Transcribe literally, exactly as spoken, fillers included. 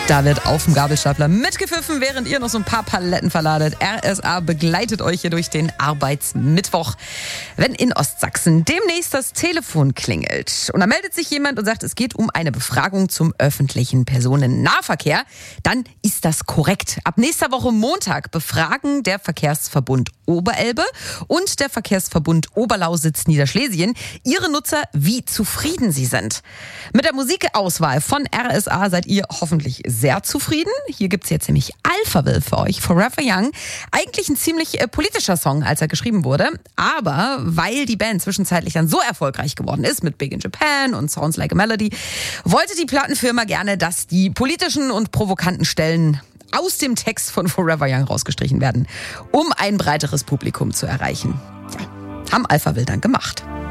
Da wird auf dem Gabelstapler mitgepfiffen, während ihr noch so ein paar Paletten verladet. R S A begleitet euch hier durch den Arbeitsmittwoch. Wenn in Ostsachsen demnächst das Telefon klingelt und da meldet sich jemand und sagt, es geht um eine Befragung zum öffentlichen Personennahverkehr, dann ist das korrekt. Ab nächster Woche Montag befragen der Verkehrsverbund Oberelbe und der Verkehrsverbund Oberlausitz-Niederschlesien ihre Nutzer, wie zufrieden sie sind. Mit der Musikauswahl von R S A seid ihr hoffentlich sehr zufrieden. Hier gibt's jetzt nämlich Alphaville für euch, Forever Young. Eigentlich ein ziemlich äh, politischer Song, als er geschrieben wurde. Aber weil die Band zwischenzeitlich dann so erfolgreich geworden ist mit Big in Japan und Sounds Like a Melody, wollte die Plattenfirma gerne, dass die politischen und provokanten Stellen aus dem Text von Forever Young rausgestrichen werden, um ein breiteres Publikum zu erreichen. Ja, haben Alphaville dann gemacht.